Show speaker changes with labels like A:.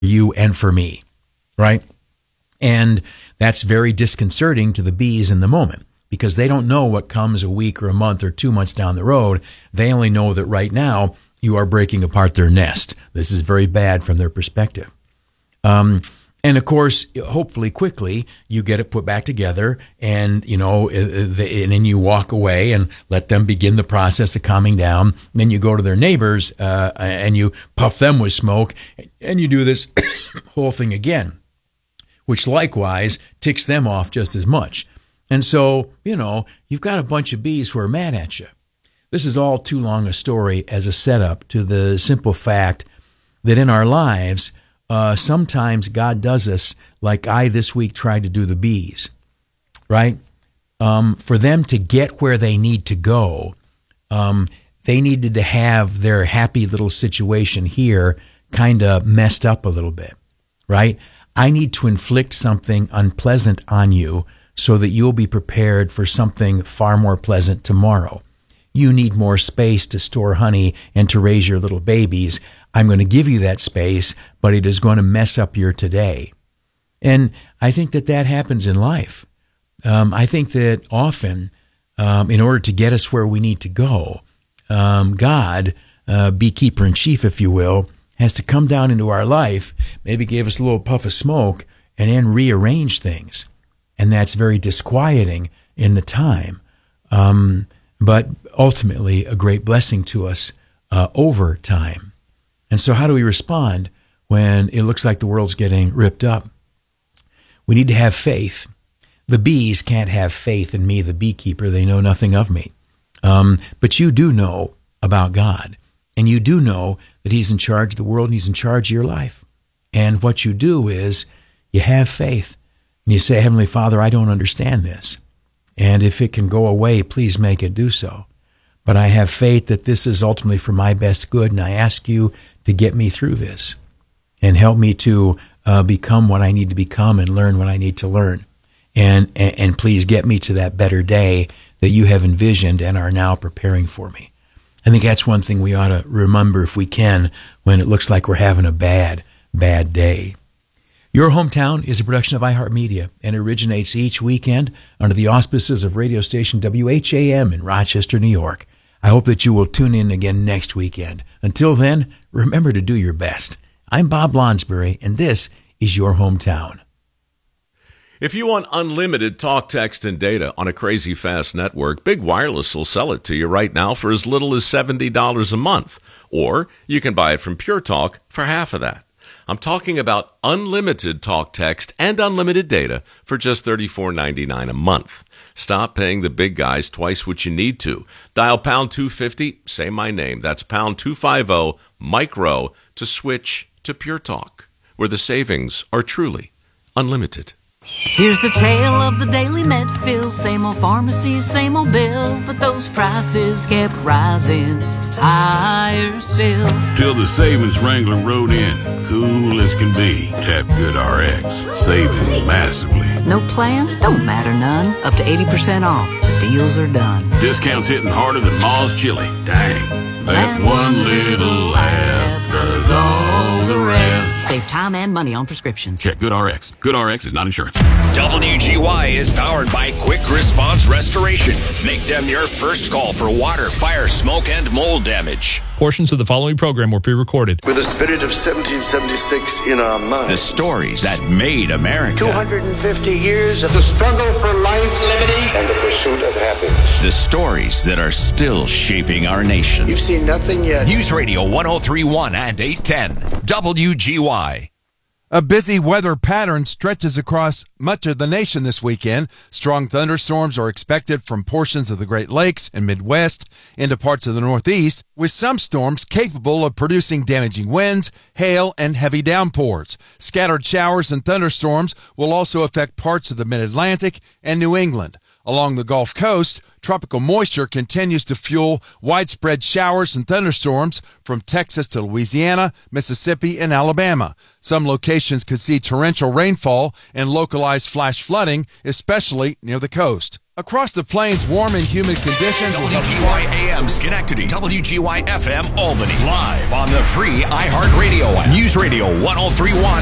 A: you and for me, right? And that's very disconcerting to the bees in the moment because they don't know what comes a week or a month or 2 months down the road. They only know that right now you are breaking apart their nest. This is very bad from their perspective. And of course, hopefully quickly, you get it put back together and, and then you walk away and let them begin the process of calming down. And then you go to their neighbors and you puff them with smoke and you do this whole thing again, which likewise ticks them off just as much. And so, you've got a bunch of bees who are mad at you. This is all too long a story as a setup to the simple fact that in our lives, sometimes God does us like I this week tried to do the bees, right? For them to get where they need to go, they needed to have their happy little situation here kind of messed up a little bit, right? I need to inflict something unpleasant on you so that you'll be prepared for something far more pleasant tomorrow. You need more space to store honey and to raise your little babies. I'm going to give you that space, but it is going to mess up your today. And I think that happens in life. I think that often, in order to get us where we need to go, God, beekeeper-in-chief, if you will, has to come down into our life, maybe give us a little puff of smoke, and then rearrange things. And that's very disquieting in the time. But ultimately a great blessing to us over time. And so how do we respond when it looks like the world's getting ripped up? We need to have faith. The bees can't have faith in me, the beekeeper. They know nothing of me. But you do know about God. And you do know that he's in charge of the world and he's in charge of your life. And what you do is you have faith. And you say, Heavenly Father, I don't understand this. And if it can go away, please make it do so. But I have faith that this is ultimately for my best good, and I ask you to get me through this and help me to become what I need to become and learn what I need to learn. And please get me to that better day that you have envisioned and are now preparing for me. I think that's one thing we ought to remember if we can when it looks like we're having a bad day. Your Hometown is a production of iHeartMedia and originates each weekend under the auspices of radio station WHAM in Rochester, New York. I hope that you will tune in again next weekend. Until then, remember to do your best. I'm Bob Lonsbury, and this is Your Hometown.
B: If you want unlimited talk, text, and data on a crazy fast network, Big Wireless will sell it to you right now for as little as $70 a month. Or you can buy it from Pure Talk for half of that. I'm talking about unlimited talk, text, and unlimited data for just $34.99 a month. Stop paying the big guys twice what you need to. Dial pound 250, say my name. That's pound 250, micro, to switch to Pure Talk, where the savings are truly unlimited.
C: Here's the tale of the Daily Medfill. Same old pharmacy, same old bill, but those prices kept rising higher still.
D: Till the savings wrangler rode in, cool as can be. Tap GoodRx, saving massively.
C: No plan? Don't matter none. Up to 80% off. The deals are done.
D: Discounts hitting harder than Ma's chili. Dang, that one little app does all the rest.
C: Save time and money on prescriptions.
D: Check GoodRx. GoodRx is not insurance.
E: WGY is powered by Quick Response Restoration. Make them your first call for water, fire, smoke, and mold damage.
F: Portions of the following program were pre-recorded.
G: With the spirit of 1776 in our minds.
E: The stories that made America.
G: 250 years of the struggle for life, liberty, and the pursuit of happiness.
E: The stories that are still shaping our nation.
G: You've seen nothing yet.
E: News Radio 103.1 and 810. WGY.
H: A busy weather pattern stretches across much of the nation this weekend. Strong thunderstorms are expected from portions of the Great Lakes and Midwest into parts of the Northeast, with some storms capable of producing damaging winds, hail, and heavy downpours. Scattered showers and thunderstorms will also affect parts of the Mid-Atlantic and New England. Along the Gulf Coast, tropical moisture continues to fuel widespread showers and thunderstorms from Texas to Louisiana, Mississippi, and Alabama. Some locations could see torrential rainfall and localized flash flooding, especially near the coast. Across the plains, warm and humid conditions will help
E: WGY AM Schenectady, WGY FM Albany, live on the free iHeartRadio app. News Radio 103.1